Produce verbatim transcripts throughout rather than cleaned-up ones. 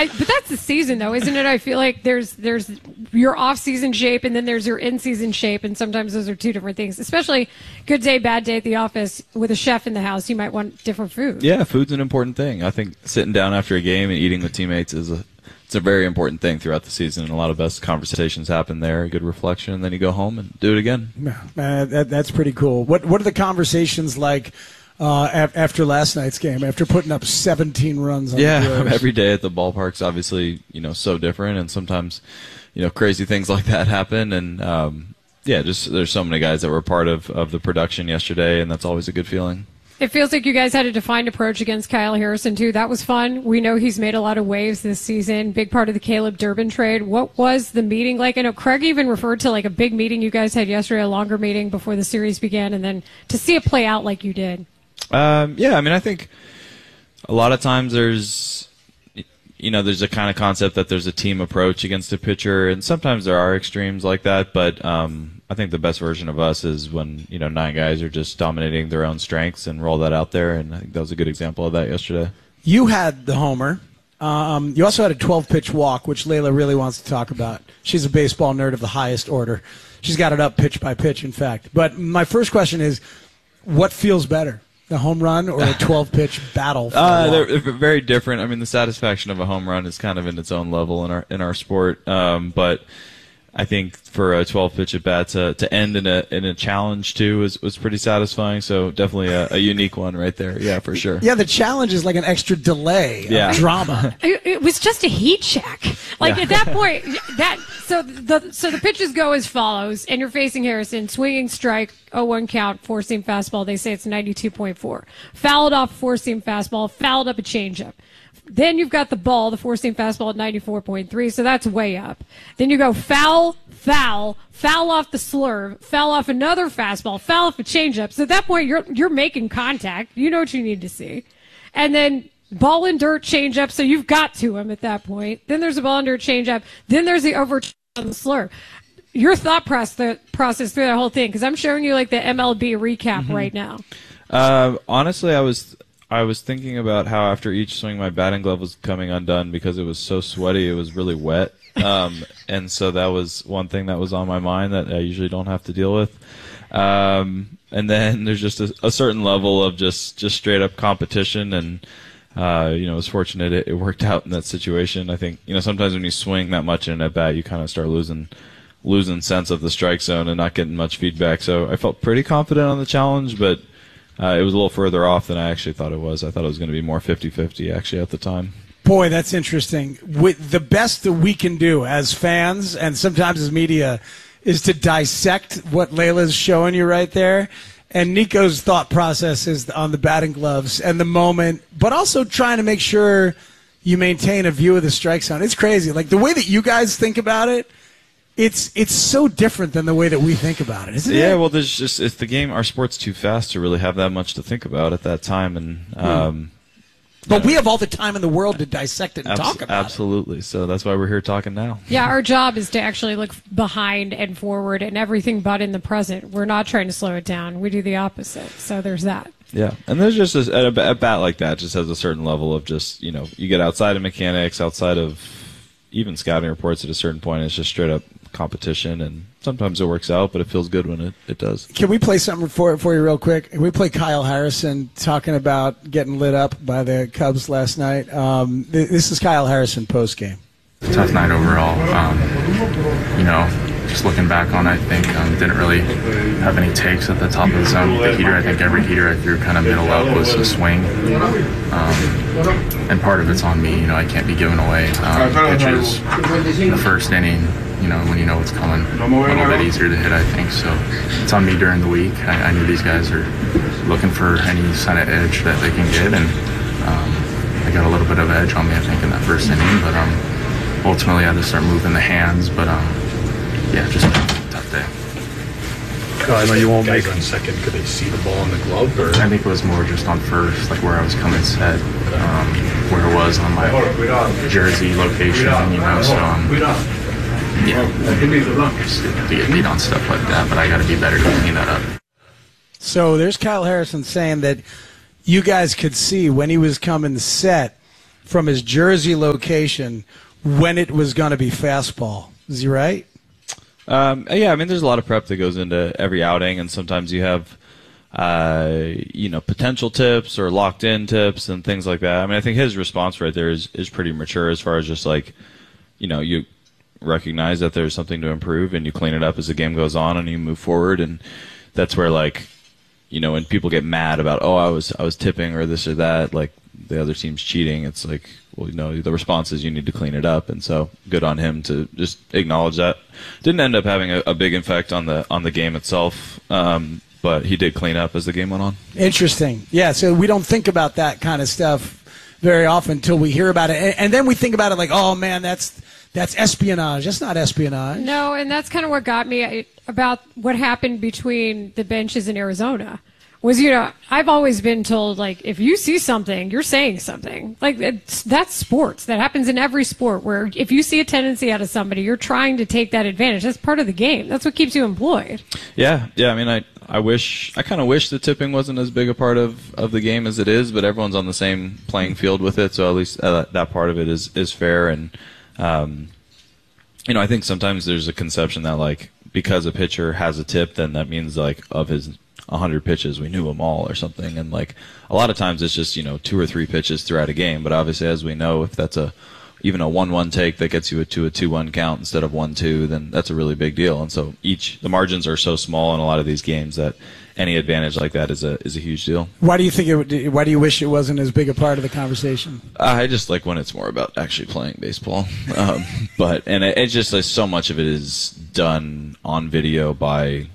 I, but that's the season, though, isn't it? I feel like there's there's your off-season shape, and then there's your in-season shape, and sometimes those are two different things. Especially good day, bad day at the office with a chef in the house, you might want different food. Yeah, food's an important thing. I think sitting down after a game and eating with teammates is a it's a very important thing throughout the season, and a lot of best conversations happen there, a good reflection, and then you go home and do it again. Man, that, that's pretty cool. What what are the conversations like uh, af- after last night's game, after putting up seventeen runs on yeah, the Brewers? Every day at the ballpark's obviously, you know, so different, and sometimes, you know, crazy things like that happen, and um, yeah, just there's so many guys that were part of, of the production yesterday, and that's always a good feeling. It feels like you guys had a defined approach against Kyle Harrison, too. That was fun. We know he's made a lot of waves this season, big part of the Caleb Durbin trade. What was the meeting like? I know Craig even referred to like a big meeting you guys had yesterday, a longer meeting before the series began, and then to see it play out like you did. Um, yeah, I mean, I think a lot of times there's, you know, there's a kind of concept that there's a team approach against a pitcher, and sometimes there are extremes like that, but um, I think the best version of us is when, you know, nine guys are just dominating their own strengths and roll that out there, and I think that was a good example of that yesterday. You had the homer. Um, you also had a twelve-pitch walk, which Layla really wants to talk about. She's a baseball nerd of the highest order. She's got it up pitch by pitch, in fact. But my first question is, what feels better? The home run or a twelve-pitch battle? For uh, the they're, they're very different. I mean, the satisfaction of a home run is kind of in its own level in our in our sport. Um, but I think for a twelve-pitch at bat to, to end in a in a challenge too was, was pretty satisfying. So definitely a, a unique one right there. Yeah, for sure. Yeah, the challenge is like an extra delay yeah. of drama. It, it was just a heat check. Like yeah. at that point, that so the so the pitches go as follows, and you're facing Harrison, swinging strike, oh one count, four seam fastball. They say it's ninety-two point four. Fouled off four seam fastball, fouled up a changeup. Then you've got the ball, the four-seam fastball at ninety-four point three, so that's way up. Then you go foul, foul, foul off the slurve, foul off another fastball, foul off a changeup. So at that point, you're you're making contact. You know what you need to see. And then ball and dirt changeup, so you've got to him at that point. Then there's a ball and dirt changeup. Then there's the over on the slurve. Your thought process, process through that whole thing, because I'm showing you like the M L B recap mm-hmm. right now. Uh, honestly, I was... I was thinking about how after each swing my batting glove was coming undone because it was so sweaty, it was really wet. Um, and so that was one thing that was on my mind that I usually don't have to deal with. Um, and then there's just a, a certain level of just, just straight up competition. And, uh, you know, I was fortunate it, it worked out in that situation. I think, you know, sometimes when you swing that much in at bat, you kind of start losing, losing sense of the strike zone and not getting much feedback. So I felt pretty confident on the challenge, but Uh, it was a little further off than I actually thought it was. I thought it was going to be more fifty-fifty actually at the time. Boy, that's interesting. With the best that we can do as fans and sometimes as media is to dissect what Layla's showing you right there. And Nico's thought process is on the batting gloves and the moment, but also trying to make sure you maintain a view of the strike zone. It's crazy. Like the way that you guys think about it, It's it's so different than the way that we think about it, isn't yeah, it? Yeah, well, there's just it's the game. Our sport's too fast to really have that much to think about at that time, and um, hmm. but we have all the time in the world to dissect it and abs- talk about absolutely. it. Absolutely. So that's why we're here talking now. Yeah, our job is to actually look behind and forward and everything but in the present. We're not trying to slow it down. We do the opposite. So there's that. Yeah, and there's just a, a, a bat like that just has a certain level of just, you know, you get outside of mechanics, outside of even scouting reports at a certain point, it's just straight up competition, and sometimes it works out, but it feels good when it, it does. Can we play something for, for you real quick? Can we play Kyle Harrison talking about getting lit up by the Cubs last night? Um, th- this is Kyle Harrison post-game. Tough night overall. Um, you know, just looking back on it, I think um, didn't really have any takes at the top of the zone. The heater, I think every heater I threw kind of middle up was a swing. Um, and part of it's on me. You know, I can't be giving away um, pitches in the first inning. You know, when you know what's coming, a little bit easier to hit, I think. So it's on me during the week. I, I knew these guys are looking for any kind of edge that they can get, and um, I got a little bit of edge on me, I think, in that first inning. But um, ultimately, I had to start moving the hands. But um, yeah, just a tough day. I know you won't make on second. Could they see the ball in the glove? Or? I think it was more just on first, like where I was coming set, um, where it was on my jersey location, you know. So um, yeah, just to get beat on stuff like that, but I got to be better to clean that up. So there's Kyle Harrison saying that you guys could see when he was coming set from his Jersey location when it was going to be fastball. Is he right? Um, yeah, I mean, there's a lot of prep that goes into every outing, and sometimes you have, uh, you know, potential tips or locked-in tips and things like that. I mean, I think his response right there is, is pretty mature as far as just like, you know, you recognize that there's something to improve and you clean it up as the game goes on and you move forward, and that's where, like, you know, when people get mad about, oh, I was I was tipping or this or that, like the other team's cheating, it's like, well, you know, the response is you need to clean it up, and so good on him to just acknowledge that. Didn't end up having a, a big effect on the on the game itself, um, but he did clean up as the game went on. Interesting. Yeah, so we don't think about that kind of stuff very often until we hear about it, and, and then we think about it like, oh man, that's that's espionage. That's not espionage. No, and that's kind of what got me about what happened between the benches in Arizona. Was, you know, I've always been told, like, if you see something, you're saying something. Like, it's, that's sports. That happens in every sport, where if you see a tendency out of somebody, you're trying to take that advantage. That's part of the game. That's what keeps you employed. Yeah, yeah. I mean, I, I wish, I kind of wish the tipping wasn't as big a part of, of the game as it is, but everyone's on the same playing field with it, so at least uh, that part of it is, is fair. And, um, you know, I think sometimes there's a conception that, like, because a pitcher has a tip, then that means, like, of his one hundred pitches, we knew them all or something. And, like, a lot of times it's just, you know, two or three pitches throughout a game. But obviously, as we know, if that's a even a one one take that gets you a to a two one count instead of one two, then that's a really big deal. And so each the margins are so small in a lot of these games that any advantage like that is a is a huge deal. Why do you think it would, why do you wish it wasn't as big a part of the conversation? I just like when it's more about actually playing baseball. Um, but and it, it's just like so much of it is done on video by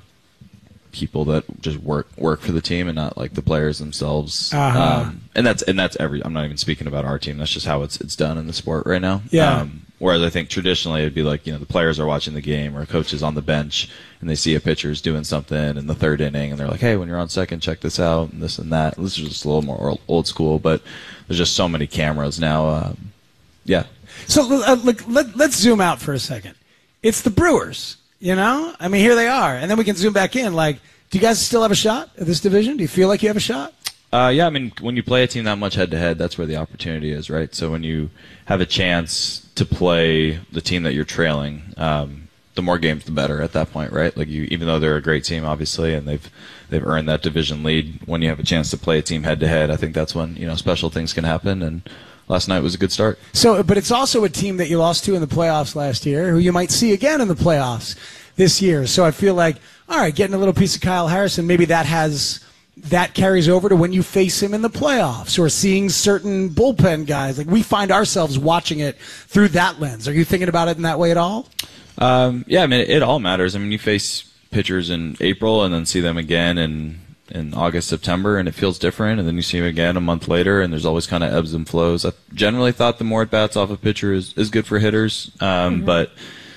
people that just work work for the team and not like the players themselves. Uh-huh. Um, and that's and that's every. I'm not even speaking about our team. That's just how it's it's done in the sport right now. Yeah. Um, whereas I think traditionally it'd be like, you know, the players are watching the game or a coach is on the bench and they see a pitcher's doing something in the third inning and they're like, hey, when you're on second, check this out and this and that. This is just a little more old school, but there's just so many cameras now. Um, yeah. So uh, look, let, let's zoom out for a second. It's the Brewers. You know, I mean, here they are, and then we can zoom back in. Like, do you guys still have a shot at this division? Do you feel like you have a shot? Uh, yeah, I mean, when you play a team that much head-to-head, that's where the opportunity is, right? So when you have a chance to play the team that you're trailing, um, the more games, the better at that point, right? Like, you, even though they're a great team, obviously, and they've they've earned that division lead, when you have a chance to play a team head-to-head, I think that's when, you know, special things can happen, and last night was a good start. So, but it's also a team that you lost to in the playoffs last year, who you might see again in the playoffs this year. So I feel like, all right, getting a little piece of Kyle Harrison, maybe that has that carries over to when you face him in the playoffs, or seeing certain bullpen guys. Like, we find ourselves watching it through that lens. Are you thinking about it in that way at all? Um, yeah, I mean, it, it all matters. I mean, you face pitchers in April and then see them again in in August, September, and it feels different, and then you see them again a month later, and there's always kind of ebbs and flows. I generally thought the more at-bats off a pitcher is, is good for hitters, um, mm-hmm. but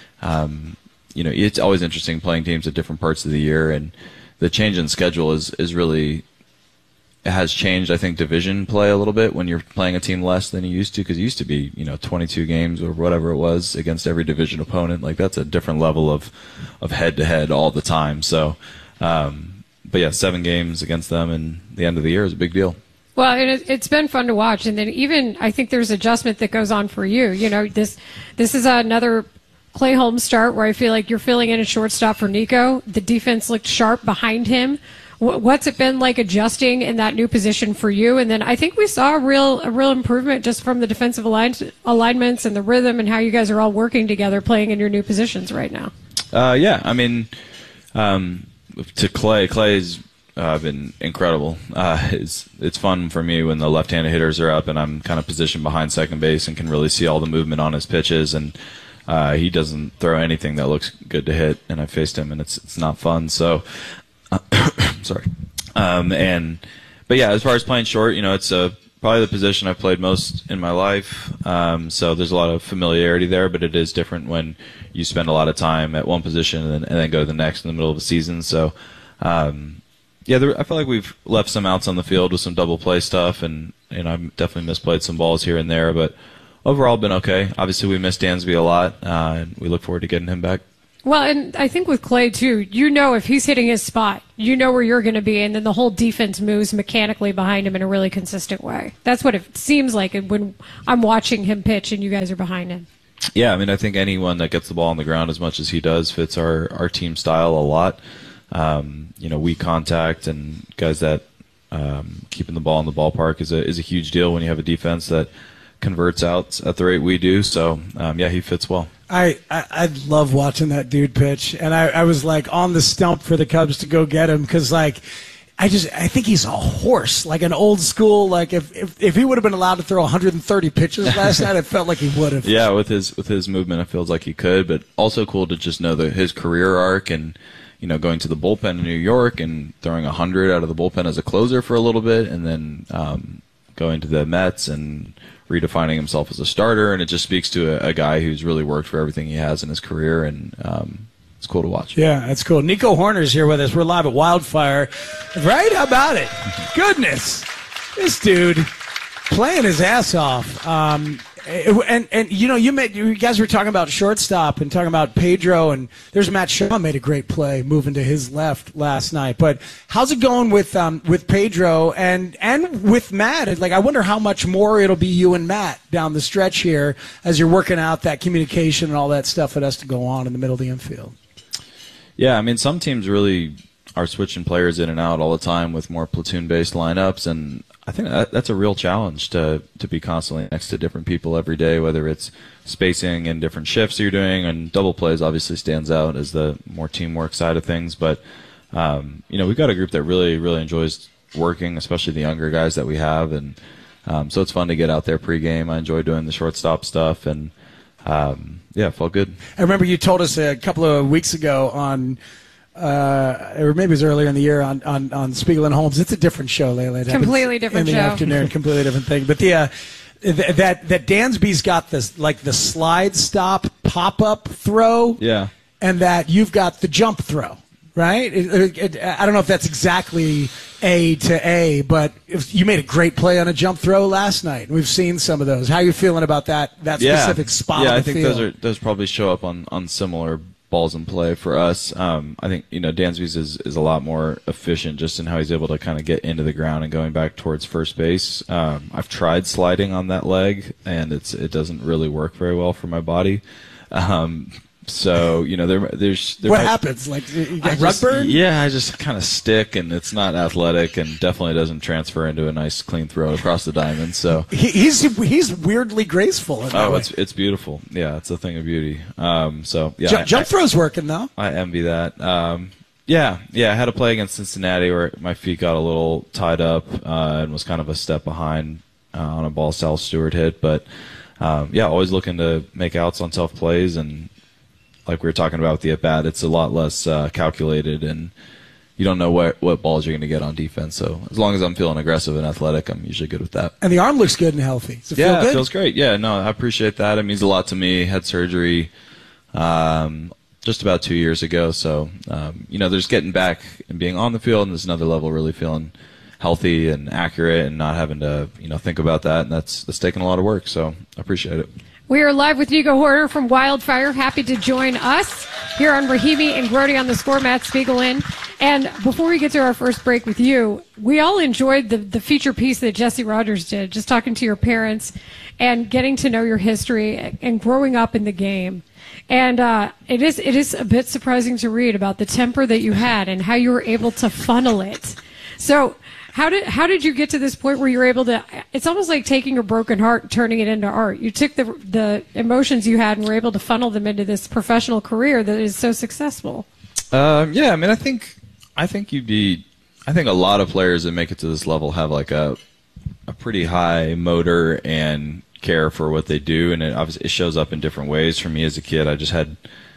um, you know, it's always interesting playing teams at different parts of the year, and the change in schedule is, is really it has changed, I think, division play a little bit when you're playing a team less than you used to, because it used to be, you know, twenty-two games or whatever it was against every division opponent. Like, that's a different level of, of head-to-head all the time. So, um, but yeah, seven games against them and the end of the year is a big deal. Well, it, it's been fun to watch, and then even I think there's adjustment that goes on for you. You know, this this is another Clay Holmes start where I feel like you're filling in a shortstop for Nico. The defense looked sharp behind him. What's it been like adjusting in that new position for you? And then I think we saw a real a real improvement just from the defensive align- alignments and the rhythm and how you guys are all working together playing in your new positions right now. Uh, yeah, I mean, um, to Clay, Clay's uh, been incredible. Uh, it's, it's fun for me when the left-handed hitters are up and I'm kind of positioned behind second base and can really see all the movement on his pitches, and Uh, he doesn't throw anything that looks good to hit, and I faced him, and it's it's not fun. So, uh, sorry. Um, and but yeah, as far as playing short, you know, it's uh, probably the position I've played most in my life. Um, so there's a lot of familiarity there, but it is different when you spend a lot of time at one position and then, and then go to the next in the middle of the season. So, um, yeah, there, I feel like we've left some outs on the field with some double play stuff, and you know, I've definitely misplayed some balls here and there, but overall, been okay. Obviously, we miss Dansby a lot, uh, and we look forward to getting him back. Well, and I think with Clay, too, you know if he's hitting his spot, you know where you're going to be, and then the whole defense moves mechanically behind him in a really consistent way. That's what it seems like when I'm watching him pitch and you guys are behind him. Yeah, I mean, I think anyone that gets the ball on the ground as much as he does fits our, our team style a lot. Um, you know, weak contact and guys that um, keeping the ball in the ballpark is a is a huge deal when you have a defense that converts out at the rate we do. So, um, yeah, he fits well. I, I, I love watching that dude pitch, and I, I was, like, on the stump for the Cubs to go get him because, like, I just I think he's a horse, like an old school. Like if if, if he would have been allowed to throw one hundred thirty pitches last night, it felt like he would have. Yeah, with his with his movement, it feels like he could. But also cool to just know that his career arc and you know going to the bullpen in New York and throwing one hundred out of the bullpen as a closer for a little bit, and then um, going to the Mets and redefining himself as a starter. And it just speaks to a, a guy who's really worked for everything he has in his career and. Um, It's cool to watch. Yeah, that's cool. Nico Horner's here with us. We're live at Wildfire. Right? How about it? Goodness. This dude playing his ass off. Um, and, and, you know, you made, you guys were talking about shortstop and talking about Pedro, and there's Matt Shaw made a great play moving to his left last night. But how's it going with um, with Pedro and, and with Matt? Like, I wonder how much more it'll be you and Matt down the stretch here as you're working out that communication and all that stuff that has to go on in the middle of the infield. Yeah, I mean, some teams really are switching players in and out all the time with more platoon-based lineups, and I think that, that's a real challenge to to be constantly next to different people every day, whether it's spacing and different shifts you're doing, and double plays obviously stands out as the more teamwork side of things. But, um, you know, we've got a group that really, really enjoys working, especially the younger guys that we have, and um, so it's fun to get out there pregame. I enjoy doing the shortstop stuff, and Um, yeah, it felt good. I remember you told us a couple of weeks ago on, uh, or maybe it was earlier in the year on, on, on Spiegel and Holmes. It's a different show, Layla. Completely different in the show. afternoon, completely different thing. But the uh, th- that that Dansby's got this like the slide stop pop up throw, Yeah, and that you've got the jump throw. Right? It, it, it, I don't know if that's exactly A to A, but if you made a great play on a jump throw last night. We've seen some of those. How are you feeling about that that yeah. specific spot? Yeah, on the I think field? those are those probably show up on, on similar balls in play for us. Um, I think you know Dansby's is, is a lot more efficient just in how he's able to kind of get into the ground and going back towards first base. Um, I've tried sliding on that leg, and it's it doesn't really work very well for my body. Um, So you know, there, there's there what might, happens? Like you I get rug just, burn? Yeah, I just kind of stick, and it's not athletic, and definitely doesn't transfer into a nice clean throw across the diamond. So He, he's he's weirdly graceful. In that oh, way. it's it's beautiful. Yeah, it's a thing of beauty. Um, so yeah, Jump, I, jump throw's working though. I, I envy that. Um, yeah, yeah, I had a play against Cincinnati where my feet got a little tied up uh, and was kind of a step behind uh, on a ball Sal Stewart hit, but um, yeah, always looking to make outs on tough plays and. Like we were talking about with the at-bat, it's a lot less uh, calculated, and you don't know what, what balls you're going to get on defense. So as long as I'm feeling aggressive and athletic, I'm usually good with that. And the arm looks good and healthy. Does it yeah, feel good? it feels great. Yeah, no, I appreciate that. It means a lot to me. Had surgery um, just about two years ago. So, um, you know, there's getting back and being on the field, and there's another level really feeling healthy and accurate and not having to, you know, think about that. And that's, that's taken a lot of work. So I appreciate it. We are live with Nico Horner from Wildfire. Happy to join us here on Rahimi and Grody on the Score. Matt Spiegel in. And before we get to our first break with you, we all enjoyed the, the feature piece that Jesse Rogers did, just talking to your parents and getting to know your history and growing up in the game. And uh, it is it is a bit surprising to read about the temper that you had and how you were able to funnel it. So How did how did you get to this point where you're able to? It's almost like taking a broken heart and turning it into art. You took the the emotions you had and were able to funnel them into this professional career that is so successful. Um, yeah, I mean, I think I think you'd be. I think a lot of players that make it to this level have like a a pretty high motor and care for what they do, and it obviously it shows up in different ways. For me as a kid, I just had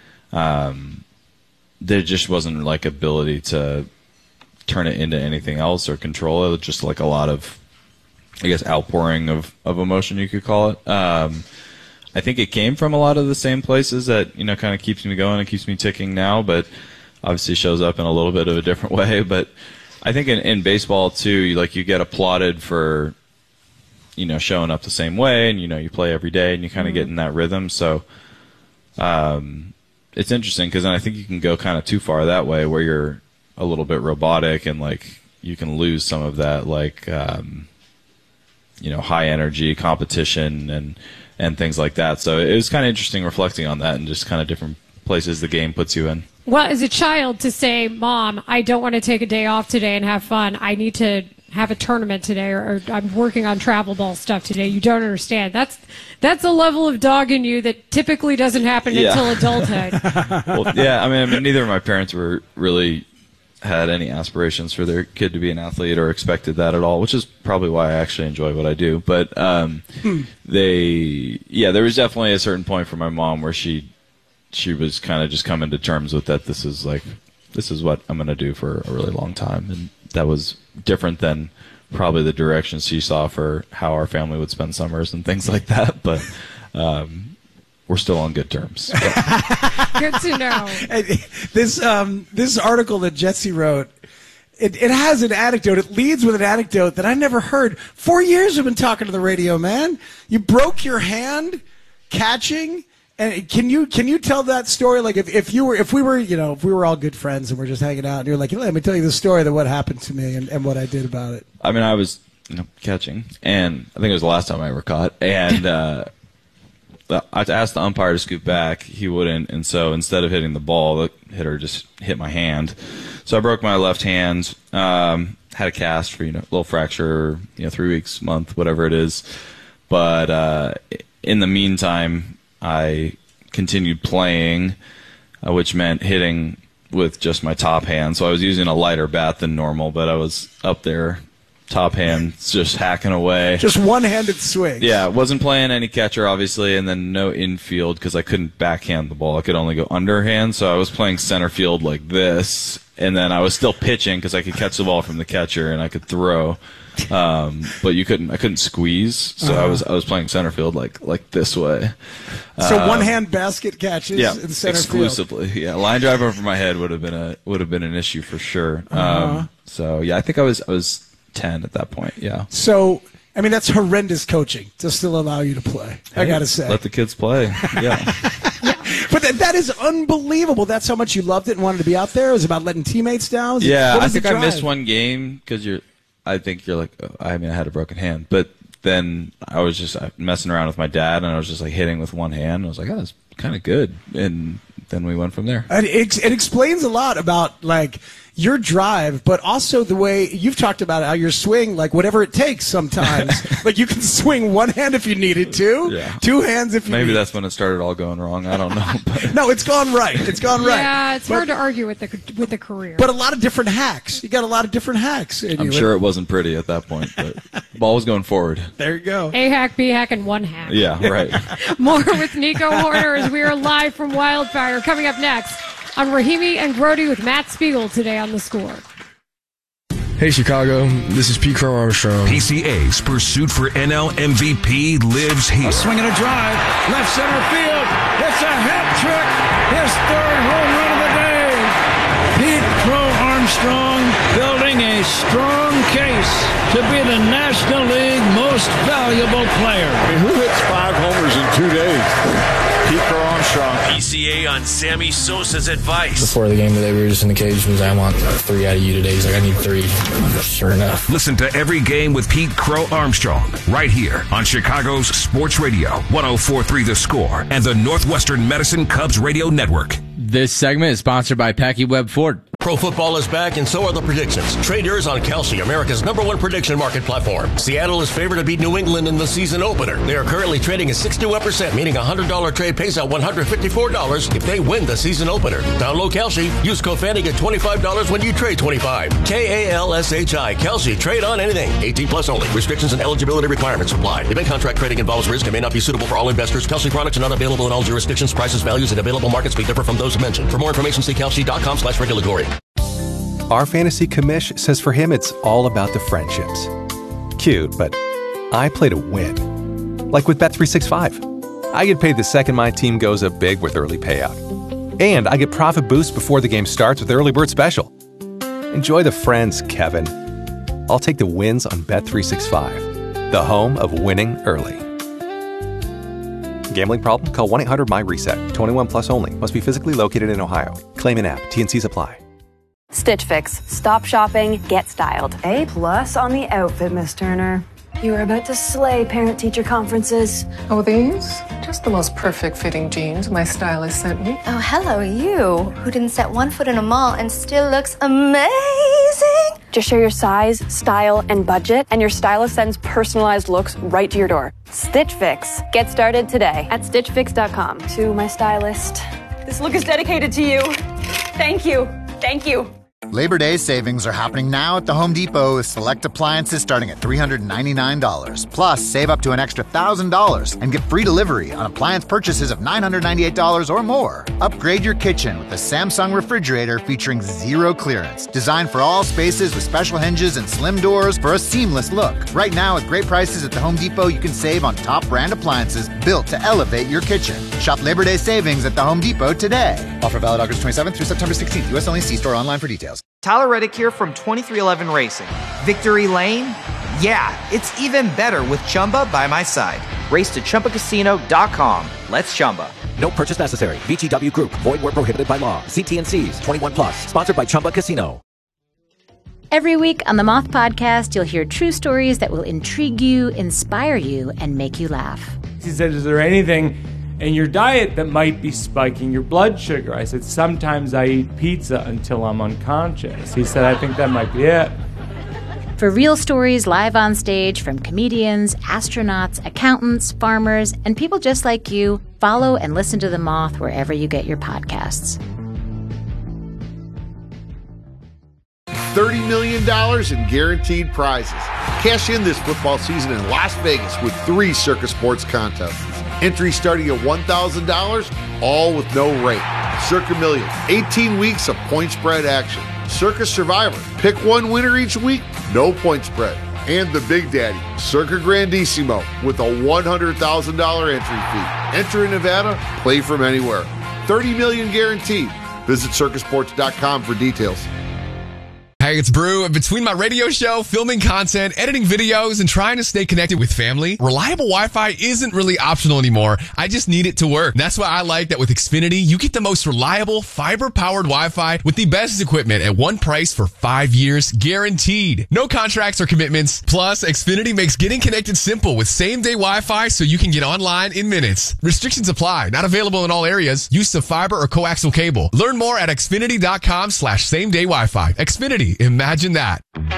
um, there just wasn't like ability to turn it into anything else or control it. It's just like a lot of, I guess, outpouring of, of emotion, you could call it. Um, I think it came from a lot of the same places that, you know, kind of keeps me going and keeps me ticking now, but obviously shows up in a little bit of a different way. But I think in, in baseball, too, you, like you get applauded for, you know, showing up the same way, and, you know, you play every day and you kind of mm-hmm. get in that rhythm. So, um, it's interesting because I think you can go kind of too far that way where you're a little bit robotic and like you can lose some of that like um, you know high energy competition and and things like that. So it was kind of interesting reflecting on that and just kind of different places the game puts you in. Well, as a child to say, Mom, I don't want to take a day off today and have fun. I need to have a tournament today, or, or I'm working on travel ball stuff today. You don't understand. That's that's a level of dog in you that typically doesn't happen Yeah. until adulthood. Well, yeah, I mean, I mean, neither of my parents were really had any aspirations for their kid to be an athlete or expected that at all, which is probably why I actually enjoy what I do. But um, they, yeah, there was definitely a certain point for my mom where she she was kind of just coming to terms with that. This is like, this is what I'm going to do for a really long time. And that was different than probably the direction she saw for how our family would spend summers and things like that. But um, we're still on good terms. Good to know. This um, this article that Jesse wrote, it, it has an anecdote. It leads with an anecdote that I never heard. Four years we've been talking to the radio, man. You broke your hand catching. And can you can you tell that story? Like if, if you were if we were you know if we were all good friends and we're just hanging out and you're like, let me tell you the story that what happened to me and, and what I did about it. I mean, I was you know, catching, and I think it was the last time I ever caught. And uh, I asked the umpire to scoot back. He wouldn't, and so instead of hitting the ball, the hitter just hit my hand. So I broke my left hand. Um, had a cast for you know a little fracture, you know, three weeks, month, whatever it is. But uh, in the meantime, I continued playing, uh, which meant hitting with just my top hand. So I was using a lighter bat than normal, but I was up there, top hand, just hacking away. Just one-handed swing. Yeah, wasn't playing any catcher, obviously, and then no infield because I couldn't backhand the ball. I could only go underhand, so I was playing center field like this, and then I was still pitching because I could catch the ball from the catcher and I could throw. Um, but you couldn't. I couldn't squeeze, so uh-huh. I was I was playing center field like like this way. So um, one hand basket catches yeah, in center exclusively. field. Yeah, line drive over my head would have been a would have been an issue for sure. Uh-huh. Um, so yeah, I think I was I was ten at that point. Yeah. So I mean that's horrendous coaching to still allow you to play. Hey, I gotta say, let the kids play. Yeah. Yeah. But that, that is unbelievable. That's how much you loved it and wanted to be out there. It was about letting teammates down. Was yeah, it, I think I missed one game because you're. I think you're like, oh, I mean, I had a broken hand, but then I was just messing around with my dad, and I was just like hitting with one hand. I was like, oh, that's kind of good, and then we went from there. And it, it explains a lot about like your drive, but also the way you've talked about how your swing, like whatever it takes. Sometimes, like you can swing one hand if you needed to, yeah. two hands if you. Maybe need. that's when it started all going wrong. I don't know. But. No, it's gone right. It's gone right. Yeah, it's but, hard to argue with the with the career. But a lot of different hacks. You got a lot of different hacks. In I'm you. sure it wasn't pretty at that point, but the ball was going forward. There you go. A hack, B hack, and one hack. Yeah, right. More with Nico Horner as we are live from Wildfire. Coming up next on Rahimi and Grody with Matt Spiegel today on The Score. Hey Chicago, this is Pete Crow Armstrong. P C A's pursuit for N L M V P lives here. A swing and a drive, left center field. It's a hat trick. His third home run of the day. Pete Crow Armstrong building a strong case to be the National League most valuable player. I mean, who hits five homers in two days? Pete Crow Armstrong. P C A on Sammy Sosa's advice. Before the game today, we were just in the cage. He was like, I want three out of you today. He's like, I need three. Sure enough. Listen to every game with Pete Crow Armstrong right here on Chicago's Sports Radio, one oh four point three The Score, and the Northwestern Medicine Cubs Radio Network. This segment is sponsored by Packy Webb Ford. Pro football is back, and so are the predictions. Trade yours on Kalshi, America's number one prediction market platform. Seattle is favored to beat New England in the season opener. They are currently trading at sixty-one percent, meaning a one hundred dollars trade pays out one hundred fifty-four dollars if they win the season opener. Download Kalshi. Use code Fanny, get twenty-five dollars when you trade twenty-five. K A L S H I. Kalshi. Trade on anything. eighteen plus only. Restrictions and eligibility requirements apply. Event contract trading involves risk and may not be suitable for all investors. Kalshi products are not available in all jurisdictions. Prices, values, and available markets may differ from those mentioned. For more information, see kalshi.com slash regulatory. Our fantasy commish says for him it's all about the friendships. Cute, but I play to win. Like with Bet three sixty-five. I get paid the second my team goes up big with early payout. And I get profit boosts before the game starts with Early Bird Special. Enjoy the friends, Kevin. I'll take the wins on Bet three sixty-five, the home of winning early. Gambling problem? Call one eight hundred my reset. twenty-one plus only. Must be physically located in Ohio. Claim in app. T N Cs apply. Stitch Fix. Stop shopping, get styled. A plus on the outfit, Miss Turner. You were about to slay parent-teacher conferences. Oh, these? Just the most perfect fitting jeans my stylist sent me. Oh, hello, you, who didn't set one foot in a mall and still looks amazing. Just share your size, style, and budget, and your stylist sends personalized looks right to your door. Stitch Fix. Get started today at stitch fix dot com. To my stylist, this look is dedicated to you. Thank you. Thank you. Labor Day savings are happening now at the Home Depot with select appliances starting at three hundred ninety-nine dollars. Plus, save up to an extra one thousand dollars and get free delivery on appliance purchases of nine hundred ninety-eight dollars or more. Upgrade your kitchen with the Samsung refrigerator featuring zero clearance. Designed for all spaces with special hinges and slim doors for a seamless look. Right now, with great prices at the Home Depot, you can save on top brand appliances built to elevate your kitchen. Shop Labor Day savings at the Home Depot today. Offer valid August twenty-seventh through September sixteenth. U S only. See store online for details. Tyler Reddick here from twenty-three eleven Racing. Victory Lane? Yeah, it's even better with Chumba by my side. Race to Chumba Casino dot com. Let's Chumba. No purchase necessary. V G W Group. Void where prohibited by law. See T N Cs. twenty-one plus. Sponsored by Chumba Casino. Every week on the Moth Podcast, you'll hear true stories that will intrigue you, inspire you, and make you laugh. He said, is there anything in your diet that might be spiking your blood sugar? I said, sometimes I eat pizza until I'm unconscious. He said, I think that might be it. For real stories live on stage from comedians, astronauts, accountants, farmers, and people just like you, follow and listen to The Moth wherever you get your podcasts. thirty million dollars in guaranteed prizes. Cash in this football season in Las Vegas with three Circa Sports contests. Entry starting at one thousand dollars, all with no rate. Circa Million, eighteen weeks of point spread action. Circa Survivor, pick one winner each week, no point spread. And the Big Daddy, Circa Grandissimo, with a one hundred thousand dollars entry fee. Enter in Nevada, play from anywhere. thirty million dollars guaranteed. Visit circa sports dot com for details. Hey, it's Brew. Between my radio show, filming content, editing videos, and trying to stay connected with family, reliable Wi-Fi isn't really optional anymore. I just need it to work. That's why I like that with Xfinity, you get the most reliable, fiber-powered Wi-Fi with the best equipment at one price for five years, guaranteed. No contracts or commitments. Plus, Xfinity makes getting connected simple with same-day Wi-Fi so you can get online in minutes. Restrictions apply. Not available in all areas. Use of fiber or coaxial cable. Learn more at xfinity dot com slash same-day Wi-Fi. Xfinity. Imagine that.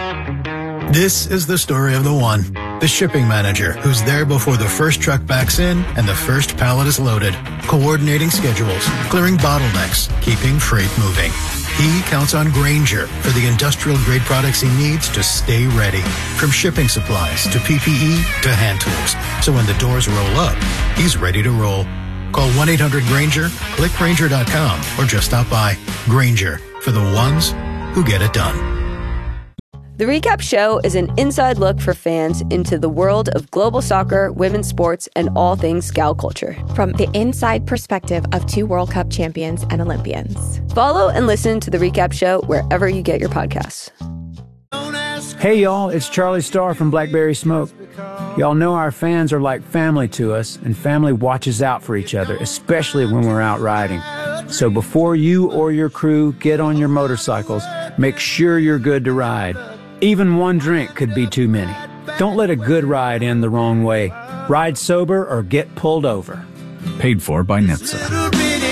This is the story of the one, the shipping manager, who's there before the first truck backs in and the first pallet is loaded, coordinating schedules, clearing bottlenecks, keeping freight moving. He counts on Grainger for the industrial-grade products he needs to stay ready, from shipping supplies to P P E to hand tools. So when the doors roll up, he's ready to roll. Call one eight hundred Grainger, click Grainger dot com, or just stop by. Grainger, for the ones who get it done. The Recap Show is an inside look for fans into the world of global soccer, women's sports, and all things gal culture. From the inside perspective of two World Cup champions and Olympians. Follow and listen to The Recap Show wherever you get your podcasts. Hey, y'all, it's Charlie Starr from Blackberry Smoke. Y'all know our fans are like family to us, and family watches out for each other, especially when we're out riding. So before you or your crew get on your motorcycles, make sure you're good to ride. Even one drink could be too many. Don't let a good ride end the wrong way. Ride sober or get pulled over. Paid for by N H T S A.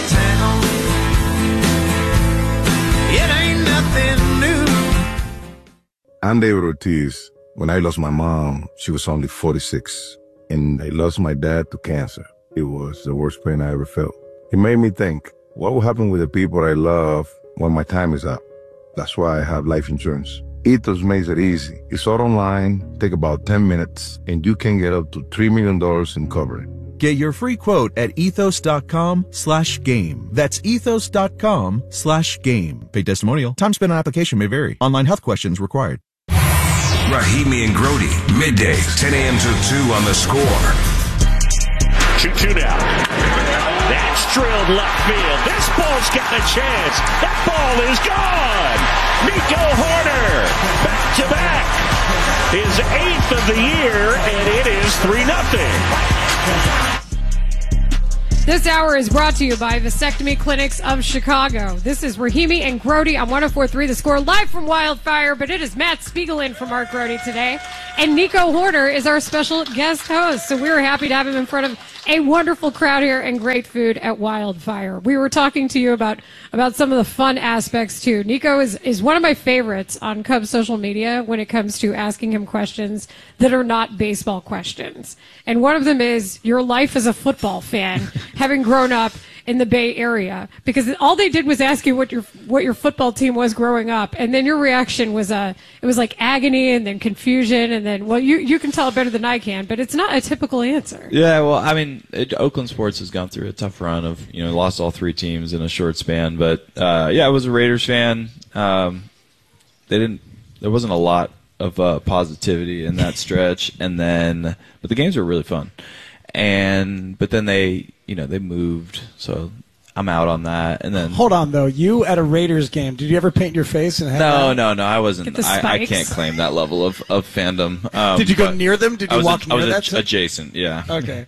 I'm David Ortiz. When I lost my mom, she was only forty-six, and I lost my dad to cancer. It was the worst pain I ever felt. It made me think, what will happen with the people I love when my time is up? That's why I have life insurance. Ethos makes it easy. It's all online, take about ten minutes, and you can get up to three million dollars in coverage. Get your free quote at ethos.com slash game. That's ethos.com slash game. Paid testimonial. Time spent on application may vary. Online health questions required. Rahimi and Grody, middays, ten a.m. to two on The Score. two two now. That's drilled left field. This ball's got a chance. That ball is gone. Nico Hoerner, back to back. His eighth of the year, and it is three nothing. This hour is brought to you by Vasectomy Clinics of Chicago. This is Rahimi and Grody on one oh four point three The Score, live from Wildfire, but it is Matt Spiegel in for Mark Grody today. And Nico Horner is our special guest host, so we're happy to have him in front of a wonderful crowd here and great food at Wildfire. We were talking to you about, about some of the fun aspects, too. Nico is, is one of my favorites on Cubs social media when it comes to asking him questions that are not baseball questions. And one of them is your life as a football fan, having grown up in the Bay Area, because all they did was ask you what your what your football team was growing up, and then your reaction was uh, it was like agony and then confusion, and then, well, you you can tell it better than I can, but it's not a typical answer. Yeah, well, I mean, it, Oakland sports has gone through a tough run of, you know, lost all three teams in a short span, but uh, yeah, I was a Raiders fan. Um, they didn't. There wasn't a lot of uh, positivity in that stretch, and then, but the games were really fun. And but then they, you know, they moved, so I'm out on that. And then hold on though, you at a Raiders game, did you ever paint your face and hang no, out? no, no, I wasn't. I, I can't claim that level of of fandom. Um, did you go near them? Did you walk a, near I was that? ad- adjacent, yeah. Okay.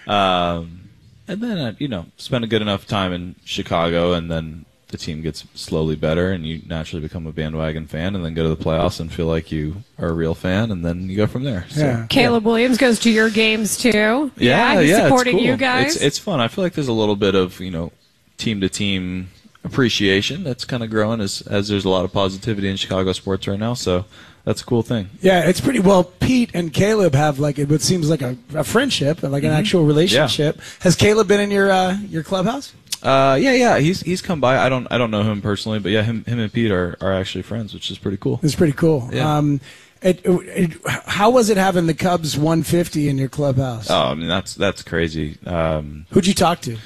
Um, and then uh, you know, spent a good enough time in Chicago, and then the team gets slowly better, and you naturally become a bandwagon fan, and then go to the playoffs and feel like you are a real fan, and then you go from there. So, yeah. Caleb yeah. Williams goes to your games too. Yeah, yeah, he's yeah, supporting it's cool. you guys. It's, it's fun. I feel like there's a little bit of, you know, team to team appreciation that's kind of growing as as there's a lot of positivity in Chicago sports right now. So that's a cool thing. Yeah, it's pretty well. Pete and Caleb have like it seems like a, a friendship and like an mm-hmm. actual relationship. Yeah. Has Caleb been in your uh, your clubhouse? Uh, yeah, yeah, he's he's come by. I don't I don't know him personally, but yeah, him him and Pete are, are actually friends, which is pretty cool. It's pretty cool. Yeah. Um, it, it, how was it having the Cubs one fifty in your clubhouse? Oh, I mean that's that's crazy. Um, Who'd you talk to?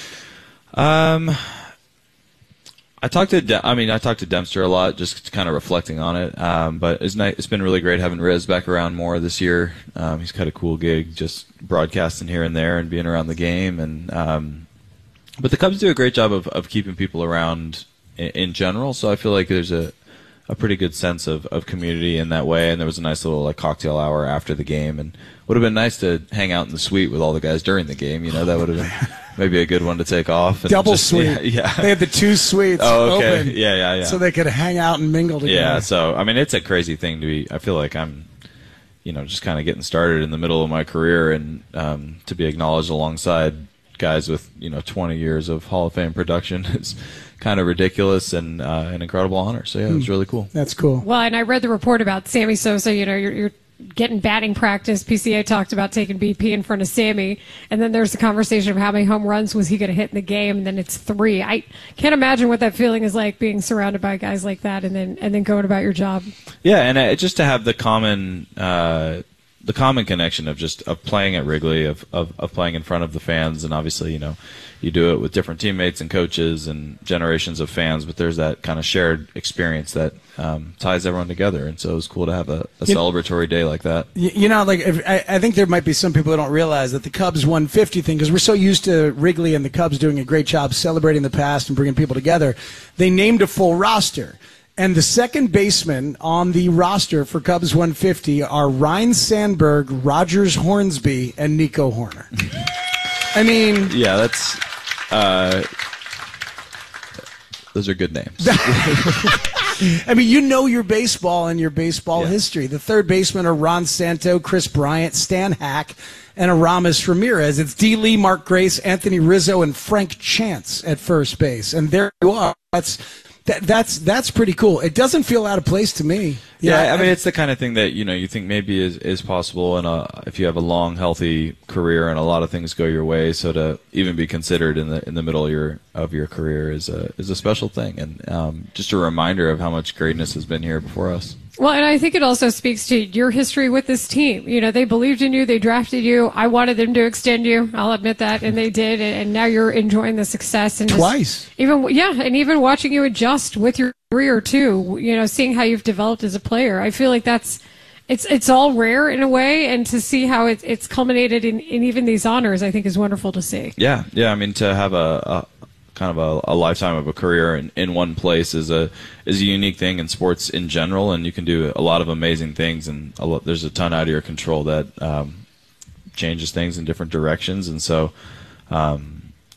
Um, I talked to De- I mean I talked to Dempster a lot, just kind of reflecting on it. Um, but it's nice. It's been really great having Riz back around more this year. Um, he's got a cool gig, just broadcasting here and there and being around the game and. Um, But the Cubs do a great job of, of keeping people around in, in general, so I feel like there's a, a pretty good sense of, of community in that way, and there was a nice little like cocktail hour after the game, and would have been nice to hang out in the suite with all the guys during the game. You know, that would have been maybe a good one to take off. And Double just, suite. Yeah, yeah. They had the two suites oh, okay. open. Yeah, yeah, yeah. So they could hang out and mingle together. Yeah, so, I mean, it's a crazy thing to be, I feel like I'm, you know, just kind of getting started in the middle of my career, and um, to be acknowledged alongside guys with, you know, twenty years of Hall of Fame production is kind of ridiculous and uh, an incredible honor. So, yeah, it was really cool. That's cool. Well, and I read the report about Sammy Sosa. You know, you're, you're getting batting practice. P C A talked about taking B P in front of Sammy. And then there's the conversation of how many home runs was he going to hit in the game, and then it's three. I can't imagine what that feeling is like, being surrounded by guys like that and then and then going about your job. Yeah, and uh, just to have the common uh, the common connection of just of playing at Wrigley, of, of, of playing in front of the fans, and obviously, you know, you do it with different teammates and coaches and generations of fans, but there's that kind of shared experience that um, ties everyone together, and so it was cool to have a, a celebratory day like that. You know, like if, I, I think there might be some people who don't realize that the Cubs one fifty thing, because we're so used to Wrigley and the Cubs doing a great job celebrating the past and bringing people together, they named a full roster. And the second baseman on the roster for Cubs one fifty are Ryne Sandberg, Rogers Hornsby, and Nico Horner. I mean... Yeah, that's... Uh, those are good names. I mean, you know your baseball and your baseball yeah. history. The third baseman are Ron Santo, Chris Bryant, Stan Hack, and Aramis Ramirez. It's D. Lee, Mark Grace, Anthony Rizzo, and Frank Chance at first base. And there you are. That's... That, that's that's pretty cool. It doesn't feel out of place to me. Yeah, yeah, I mean, it's the kind of thing that, you know, you think maybe is, is possible in a, if you have a long, healthy career and a lot of things go your way. So to even be considered in the in the middle of your of your career is a is a special thing, and um, just a reminder of how much greatness has been here before us. Well, and I think it also speaks to your history with this team. You know, they believed in you, they drafted you. I wanted them to extend you. I'll admit that, and they did. And now you're enjoying the success and twice. Just, even yeah, and even watching you adjust with your career too. You know, seeing how you've developed as a player. I feel like that's it's it's all rare in a way, and to see how it, it's culminated in, in even these honors, I think is wonderful to see. Yeah, yeah. I mean, to have a. a kind of a, a lifetime of a career in, in one place is a is a unique thing in sports in general, and you can do a lot of amazing things, and a lot, there's a ton out of your control that um, changes things in different directions, and so um,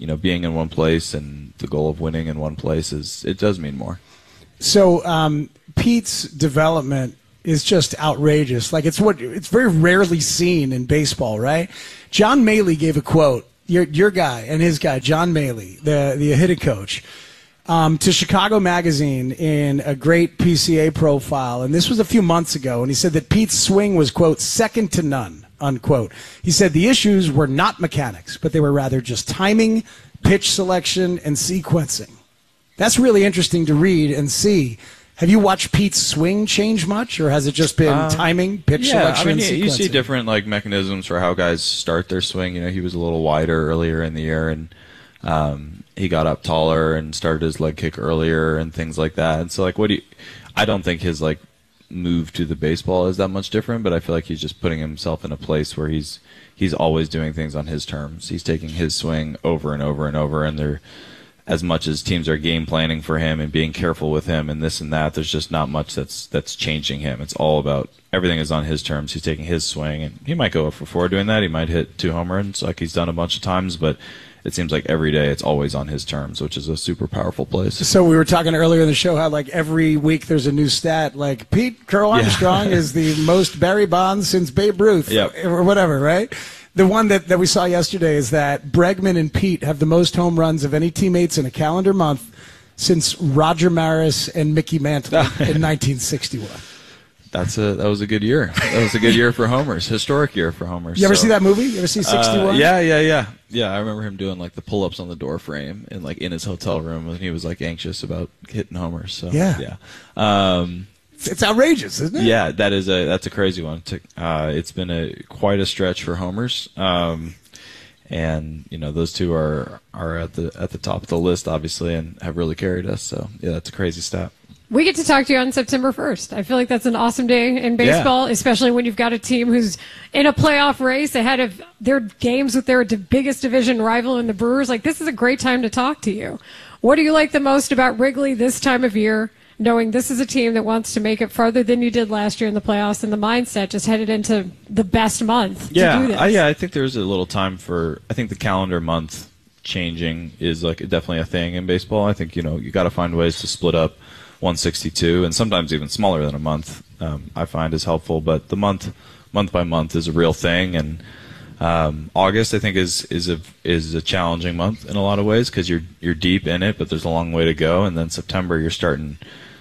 you know, being in one place and the goal of winning in one place is it does mean more. So um, Pete's development is just outrageous. Like it's what it's very rarely seen in baseball, right? John Maley gave a quote. Your your guy and his guy, John Maley, the the hitting coach, um, to Chicago Magazine in a great P C A profile, and this was a few months ago. And he said that Pete's swing was, quote, second to none, unquote. He said the issues were not mechanics, but they were rather just timing, pitch selection, and sequencing. That's really interesting to read and see. Have you watched Pete's swing change much, or has it just been um, timing, pitch yeah, selection, I mean, and you, sequencing? you see different like mechanisms for how guys start their swing. You know, he was a little wider earlier in the year, and um, he got up taller and started his leg kick earlier and things like that. And so, like, what do you? I don't think his like move to the baseball is that much different, but I feel like he's just putting himself in a place where he's he's always doing things on his terms. He's taking his swing over and over and over, and they're. As much as teams are game planning for him and being careful with him and this and that, there's just not much that's that's changing him. It's all about everything is on his terms. He's taking his swing, and he might go for four doing that. He might hit two home runs like he's done a bunch of times, but it seems like every day it's always on his terms, which is a super powerful place. So we were talking earlier in the show how like every week there's a new stat, like Pete Crow Armstrong yeah. is the most Barry Bonds since Babe Ruth, yep. or whatever, right? The one that, that we saw yesterday is that Bregman and Pete have the most home runs of any teammates in a calendar month since Roger Maris and Mickey Mantle in nineteen sixty-one. That's a that was a good year. That was a good year for homers, historic year for homers. You ever so, see that movie? You ever see sixty-one? Uh, yeah, yeah, yeah, yeah. I remember him doing like the pull-ups on the door frame and like in his hotel room when he was like anxious about hitting homers. So yeah, yeah. Um, It's outrageous, isn't it? Yeah, that is a that's a crazy one. Uh, it's been a quite a stretch for homers, um, and you know those two are are at the at the top of the list, obviously, and have really carried us. So yeah, that's a crazy stat. We get to talk to you on September first. I feel like that's an awesome day in baseball, yeah. especially when you've got a team who's in a playoff race ahead of their games with their biggest division rival in the Brewers. Like this is a great time to talk to you. What do you like the most about Wrigley this time of year? Knowing this is a team that wants to make it farther than you did last year in the playoffs, and the mindset just headed into the best month yeah, to do this. I, yeah, I think there's a little time for. I think the calendar month changing is like definitely a thing in baseball. I think you know you got to find ways to split up one sixty-two, and sometimes even smaller than a month. Um, I find is helpful, but the month, month by month, is a real thing. And um, August, I think, is is a is a challenging month in a lot of ways because you're you're deep in it, but there's a long way to go. And then September, you're starting.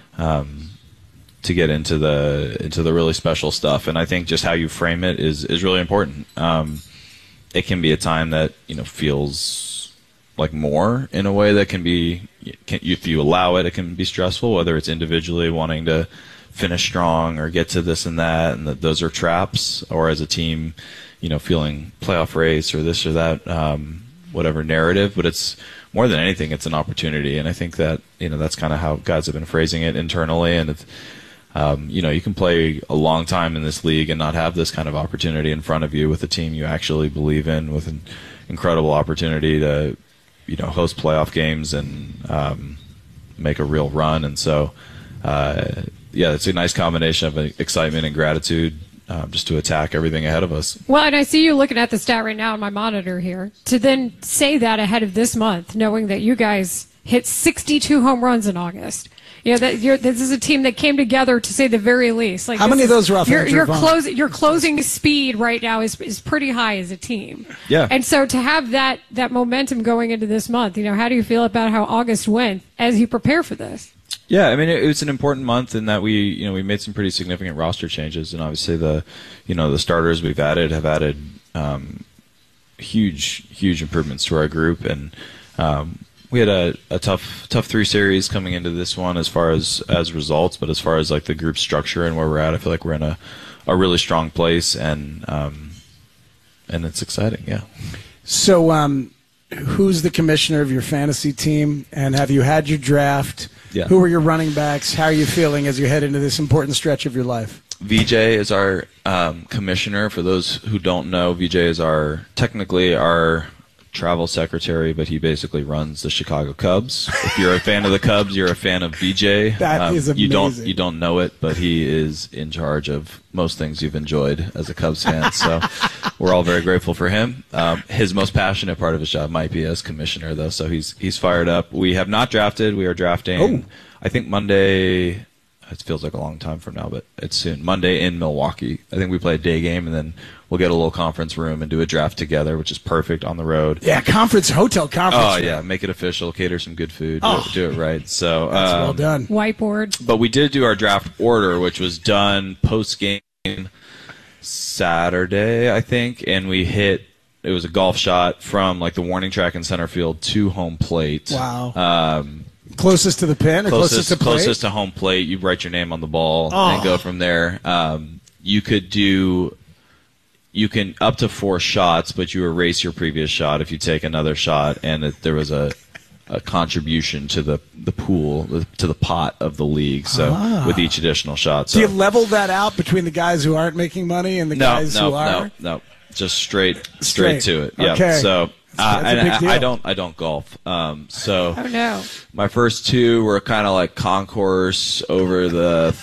Um, to get into the into the really special stuff, and I think just how you frame it is is really important. Um, it can be a time that you know feels like more in a way that can be, can, if you allow it, it can be stressful. Whether it's individually wanting to finish strong or get to this and that, and that those are traps, or as a team, you know, feeling playoff race or this or that, um, whatever narrative. But it's more than anything, it's an opportunity, and I think that you know that's kind of how guys have been phrasing it internally. And it's, um, you know, you can play a long time in this league and not have this kind of opportunity in front of you with a team you actually believe in, with an incredible opportunity to, you know, host playoff games and um, make a real run. And so, uh, yeah, it's a nice combination of excitement and gratitude. Um, just to attack everything ahead of us. Well, and I see you looking at the stat right now on my monitor here. To then say that ahead of this month, knowing that you guys hit sixty-two home runs in August. You know, that you're, this is a team that came together to say the very least. Like, how many is, of those were off your, Andrew your, Vaughn? close, your closing speed right now is is pretty high as a team. Yeah. And so to have that, that momentum going into this month, you know, how do you feel about how August went as you prepare for this? Yeah, I mean it, it's an important month in that we, you know, we made some pretty significant roster changes, and obviously the, you know, the starters we've added have added um, huge, huge improvements to our group, and um, we had a, a tough, tough three series coming into this one as far as as results, but as far as like the group structure and where we're at, I feel like we're in a, a really strong place, and um, and it's exciting, yeah. So, um, who's the commissioner of your fantasy team, and have you had your draft? Yeah. Who are your running backs? How are you feeling as you head into this important stretch of your life? V J is our um, commissioner. For those who don't know, V J is our technically our travel secretary, but he basically runs the Chicago Cubs. If you're a fan of the Cubs, you're a fan of B J. That um, is You don't amazing. you don't know it, but he is in charge of most things you've enjoyed as a Cubs fan. So we're all very grateful for him. Um, his most passionate part of his job might be as commissioner, though. So he's he's fired up. We have not drafted. We are drafting. Oh. I think Monday. It feels like a long time from now, but it's soon. Monday in Milwaukee. I think we play a day game, and then we'll get a little conference room and do a draft together, which is perfect on the road. Yeah, conference, hotel conference. Oh, room. yeah. Make it official. Cater some good food. Oh. Do, it, do it right. So That's um, well done. Whiteboard. But we did do our draft order, which was done post-game Saturday, I think, and we hit – it was a golf shot from, like, the warning track in center field to home plate. Wow. Um Closest to the pin or closest, closest, to plate? closest to home plate. You write your name on the ball Oh. and go from there. Um, you could do, you can up to four shots, but you erase your previous shot if you take another shot, and it, there was a, a contribution to the the pool, to the pot of the league. So Ah. with each additional shot. So Do you level that out between the guys who aren't making money and the no, guys no, who are? no, no, just straight, Straight. straight to it. Yeah. Okay. So. Uh, That's a and big deal. I, I don't, I don't golf. Um, so Oh, no. my first two were kind of like concourse over the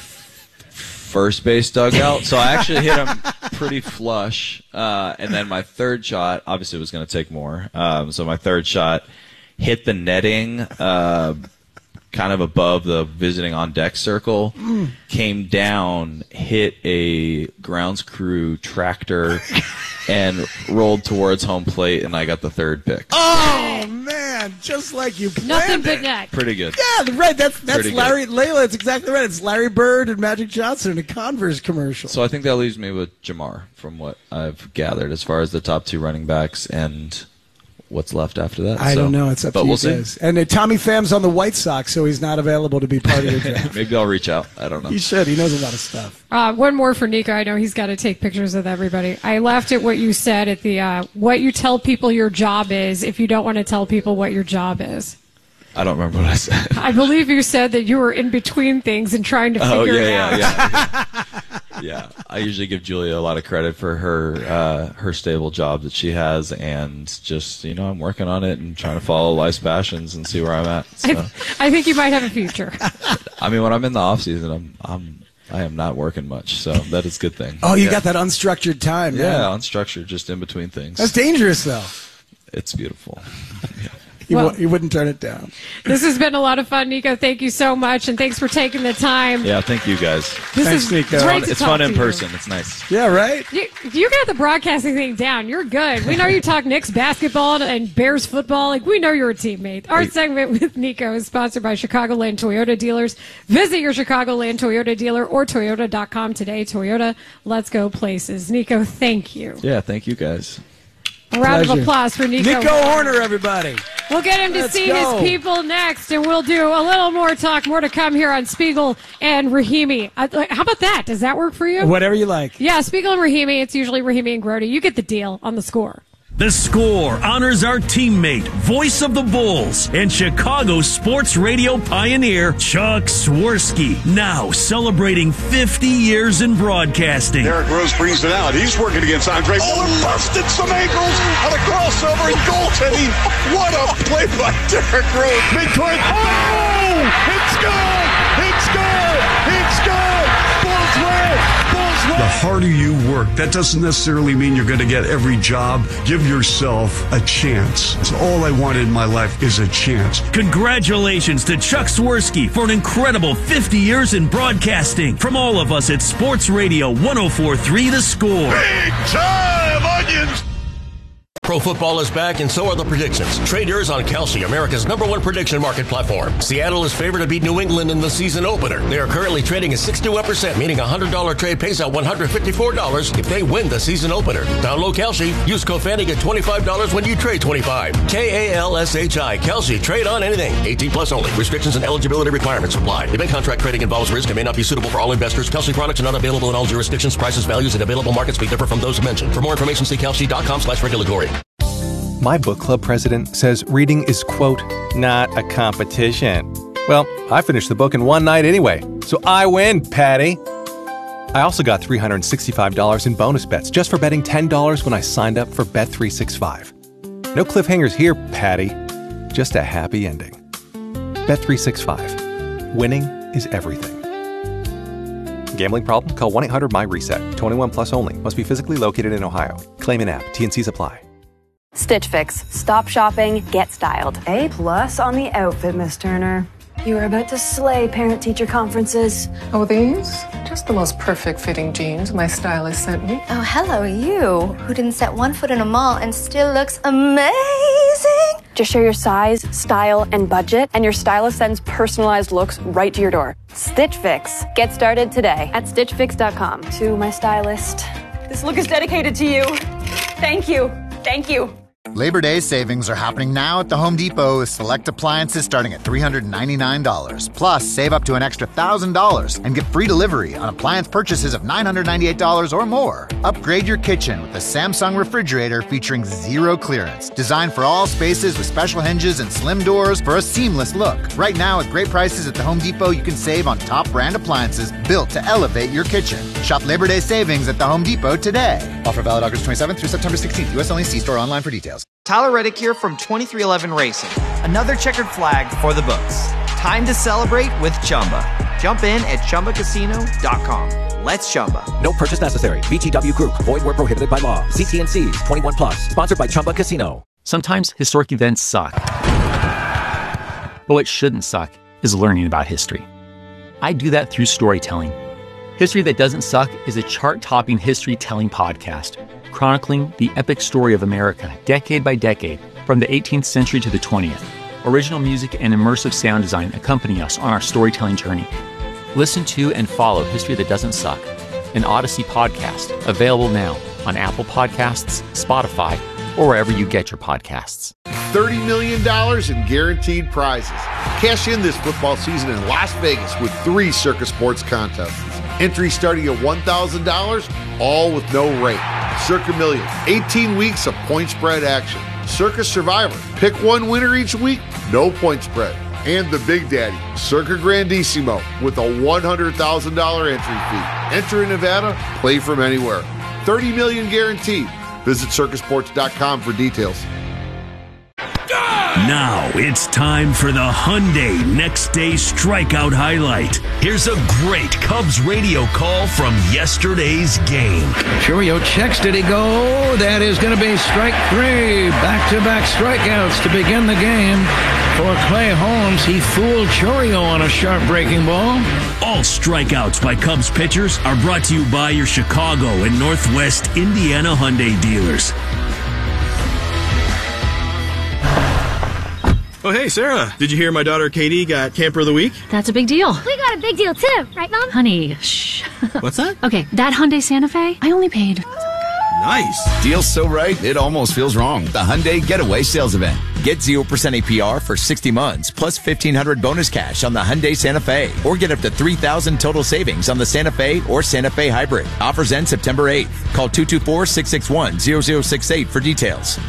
first base dugout. So I actually hit them pretty flush. Uh, and then my third shot, obviously it was going to take more. Um, so my third shot hit the netting, uh, kind of above the visiting on deck circle, Mm. came down, hit a grounds crew tractor, and rolled towards home plate, and I got the third pick. Oh man, just like you planned Nothing but it. net. Pretty good. Yeah, right. That's that's Pretty good. Larry Layla. It's exactly right. It's Larry Bird and Magic Johnson in a Converse commercial. So I think that leaves me with Jamar, from what I've gathered, as far as the top two running backs and what's left after that. I So- don't know. It's up but to you we'll see. guys. And uh, Tommy Pham's on the White Sox, so he's not available to be part of your draft. Maybe I'll reach out. I don't know. He should. He knows a lot of stuff. Uh, one more for Nico. I know he's got to take pictures with everybody. I laughed at what you said at the uh, what you tell people your job is if you don't want to tell people what your job is. I don't remember what I said. I believe you said that you were in between things and trying to Oh, figure yeah, it out. yeah, yeah. Yeah. I usually give Julia a lot of credit for her uh, her stable job that she has, and just, you know, I'm working on it and trying to follow life's passions and see where I'm at. So. I, I think you might have a future. I mean, when I'm in the off season, I'm I'm I am not working much, so that is a good thing. Oh, you Yeah. got that unstructured time. Yeah, man. unstructured, just in between things. That's dangerous, though. It's beautiful. He, Well- w- he wouldn't turn it down. This has been a lot of fun, Nico. Thank you so much, and thanks for taking the time. Yeah, thank you guys. This Thanks, is Nico. great to It's talk fun to in you. person. It's nice. Yeah, right? You, you got the broadcasting thing down. You're good. We know you talk Knicks basketball and Bears football. Like, we know you're a teammate. Our Hey. segment with Nico is sponsored by Chicagoland Toyota dealers. Visit your Chicagoland Toyota dealer or Toyota dot com today. Toyota, let's go places. Nico, thank you. Yeah, thank you guys. A round of Pleasure. applause for Nico. Nico Horner, everybody. We'll get him to Let's see go. his people next, and we'll do a little more talk, more to come here on Spiegel and Rahimi. Uh, how about that? Does that work for you? Whatever you like. Yeah, Spiegel and Rahimi. It's usually Rahimi and Grody. You get the deal on the score. The Score honors our teammate, voice of the Bulls, and Chicago sports radio pioneer, Chuck Swirsky, now celebrating fifty years in broadcasting. Derrick Rose brings it out. He's working against Andre. Oh, and busted some ankles on a crossover and goaltending. What a play by Derrick Rose. Midcourt. Oh! It's good! It's good! It's good! Bulls win! Bulls win! The harder you work, that doesn't necessarily mean you're going to get every job. Give yourself a chance. That's all I wanted in my life is a chance. Congratulations to Chuck Swirsky for an incredible fifty years in broadcasting. From all of us at Sports Radio one oh four point three The Score. Big time onions! Pro football is back, and so are the predictions. Trade yours on Kalshi, America's number one prediction market platform. Seattle is favored to beat New England in the season opener. They are currently trading at sixty-one percent, meaning a one hundred dollars trade pays out one hundred fifty-four dollars if they win the season opener. Download Kalshi. Use code Fanny, get twenty-five dollars when you trade twenty-five dollars. K A L S H I. Kalshi. Trade on anything. eighteen plus only. Restrictions and eligibility requirements apply. Event contract trading involves risk and may not be suitable for all investors. Kalshi products are not available in all jurisdictions. Prices, values, and available markets may differ from those mentioned. For more information, see Kalshi.com slash regulatory. My book club president says reading is, quote, not a competition. Well, I finished the book in one night anyway, so I win, Patty. I also got three hundred sixty-five dollars in bonus bets just for betting ten dollars when I signed up for Bet three sixty-five. No cliffhangers here, Patty. Just a happy ending. Bet three sixty-five. Winning is everything. Gambling problem? Call one eight hundred my reset. twenty-one plus only. Must be physically located in Ohio. Claim in app. T N Cs apply. Stitch Fix. Stop shopping, get styled. A plus on the outfit, Miss Turner. You were about to slay parent-teacher conferences. Oh, these? Just the most perfect fitting jeans my stylist sent me. Oh, hello, you, who didn't set one foot in a mall and still looks amazing. Just share your size, style, and budget, and your stylist sends personalized looks right to your door. Stitch Fix. Get started today at stitch fix dot com. To my stylist, this look is dedicated to you. Thank you. Thank you. Labor Day savings are happening now at the Home Depot with select appliances starting at three hundred ninety-nine dollars. Plus, save up to an extra one thousand dollars and get free delivery on appliance purchases of nine hundred ninety-eight dollars or more. Upgrade your kitchen with the Samsung refrigerator featuring zero clearance. Designed for all spaces with special hinges and slim doors for a seamless look. Right now, at great prices at the Home Depot, you can save on top brand appliances built to elevate your kitchen. Shop Labor Day savings at the Home Depot today. Offer valid August twenty-seventh through September sixteenth. U S only. See store online for details. Tyler Reddick here from twenty-three eleven Racing. Another checkered flag for the books. Time to celebrate with Chumba. Jump in at chumba casino dot com. Let's Chumba. No purchase necessary. V G W Group. Void where prohibited by law. See T N Cs. twenty-one plus. Sponsored by Chumba Casino. Sometimes historic events suck. But what shouldn't suck is learning about history. I do that through storytelling. History That Doesn't Suck is a chart-topping history-telling podcast chronicling the epic story of America, decade by decade, from the eighteenth century to the twentieth. Original music and immersive sound design accompany us on our storytelling journey. Listen to and follow History That Doesn't Suck, an Odyssey podcast, available now on Apple Podcasts, Spotify, or wherever you get your podcasts. thirty million dollars in guaranteed prizes. Cash in this football season in Las Vegas with three Circa Sports contests. Entry starting at one thousand dollars, all with no rate. Circa Million, eighteen weeks of point spread action. Circa Survivor, pick one winner each week, no point spread. And the Big Daddy, Circa Grandissimo, with a one hundred thousand dollars entry fee. Enter in Nevada, play from anywhere. thirty million dollars guaranteed. Visit circa sports dot com for details. Now it's time for the Hyundai Next Day Strikeout Highlight. Here's a great Cubs radio call from yesterday's game. Chourio checks. Did he go? That is going to be strike three. Back-to-back strikeouts to begin the game for Clay Holmes. He fooled Chourio on a sharp breaking ball. All strikeouts by Cubs pitchers are brought to you by your Chicago and Northwest Indiana Hyundai dealers. Oh, hey, Sarah. Did you hear my daughter Katie got Camper of the Week? That's a big deal. We got a big deal, too. Right, Mom? Honey, shh. What's that? Okay, that Hyundai Santa Fe, I only paid. Nice. Deal's so right, it almost feels wrong. The Hyundai Getaway Sales Event. Get zero percent A P R for sixty months, plus fifteen hundred dollars bonus cash on the Hyundai Santa Fe. Or get up to three thousand dollars total savings on the Santa Fe or Santa Fe Hybrid. Offers end September eighth. Call two two four, six six one, zero zero six eight for details.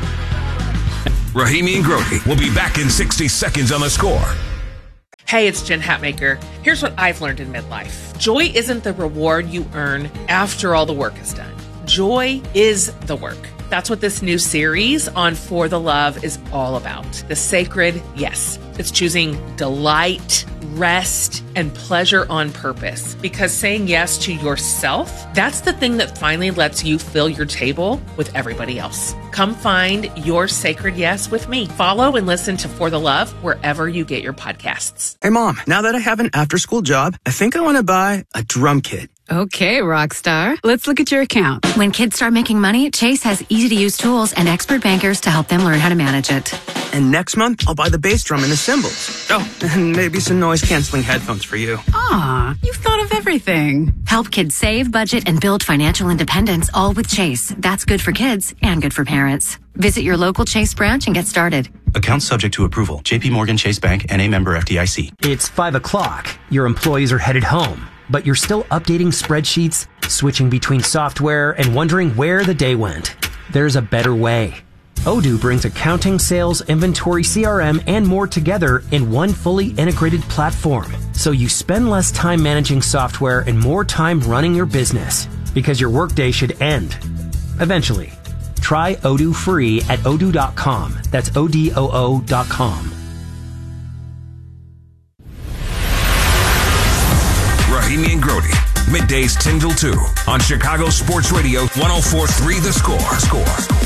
Rahimi and Grody will be back in sixty seconds on The Score. Hey, it's Jen Hatmaker. Here's what I've learned in midlife. Joy isn't the reward you earn after all the work is done. Joy is the work. That's what this new series on For the Love is all about. The sacred yes. It's choosing delight, rest, and pleasure on purpose. Because saying yes to yourself, that's the thing that finally lets you fill your table with everybody else. Come find your sacred yes with me. Follow and listen to For the Love wherever you get your podcasts. Hey, Mom, now that I have an after-school job, I think I want to buy a drum kit. Okay, rock star. Let's look at your account. When kids start making money, Chase has easy-to-use tools and expert bankers to help them learn how to manage it. And next month, I'll buy the bass drum and the cymbals. Oh, and maybe some noise-canceling headphones for you. Aw, you've thought of everything. Help kids save, budget, and build financial independence, all with Chase. That's good for kids and good for parents. Visit your local Chase branch and get started. Account subject to approval. J P Morgan Chase Bank and a member F D I C. It's five o'clock. Your employees are headed home, but you're still updating spreadsheets, switching between software, and wondering where the day went. There's a better way. Odoo brings accounting, sales, inventory, C R M, and more together in one fully integrated platform. So you spend less time managing software and more time running your business, because your workday should end eventually. Try Odoo free at odoo dot com. That's O D O O dot com. Rahimi and Grody, middays ten till two on Chicago Sports Radio one oh four point three The Score. Score.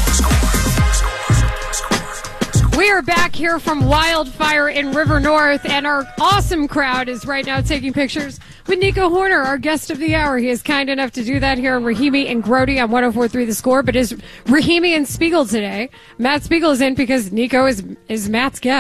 We are back here from Wildfire in River North, and our awesome crowd is right now taking pictures with Nico Horner, our guest of the hour. He is kind enough to do that here on Rahimi and Grody on one oh four point three The Score, but is Rahimi and Spiegel today. Matt Spiegel is in because Nico is, is Matt's guest.